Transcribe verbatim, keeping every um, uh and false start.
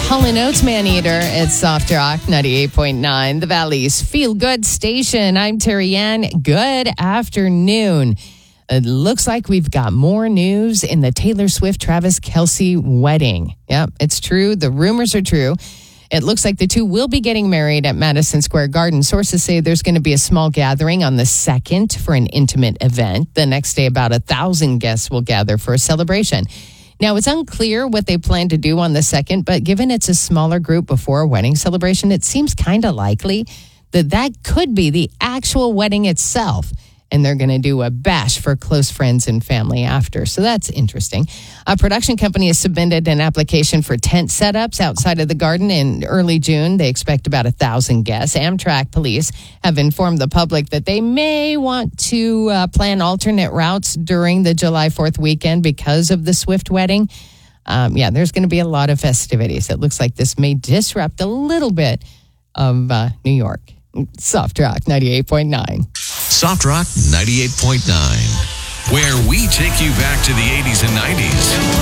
Hall and Oates Maneater. It's Soft Rock ninety-eight point nine, the Valley's Feel Good Station. I'm Terry Ann. Good afternoon. It looks like we've got more news in the Taylor Swift-Travis Kelce wedding. Yep, it's true. The rumors are true. It looks like the two will be getting married at Madison Square Garden. Sources say there's going to be a small gathering on the second for an intimate event. The next day, about a thousand guests will gather for a celebration. Now, it's unclear what they plan to do on the second, but given it's a smaller group before a wedding celebration, it seems kind of likely that that could be the actual wedding itself. And they're going to do a bash for close friends and family after. So that's interesting. A production company has submitted an application for tent setups outside of the garden in early June. They expect about a thousand guests. Amtrak police have informed the public that they may want to uh, plan alternate routes during the July fourth weekend because of the Swift wedding. Um, yeah, there's going to be a lot of festivities. It looks like this may disrupt a little bit of uh, New York. Soft Rock ninety-eight point nine. Soft Rock ninety-eight point nine, where we take you back to the eighties and nineties.